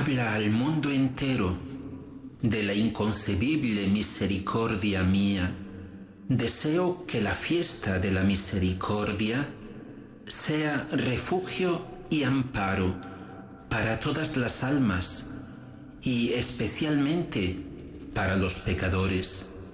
habla al mundo entero de la inconcebible misericordia mía, deseo que la fiesta de la misericordia sea refugio y amparo para todas las almas y especialmente para los pecadores.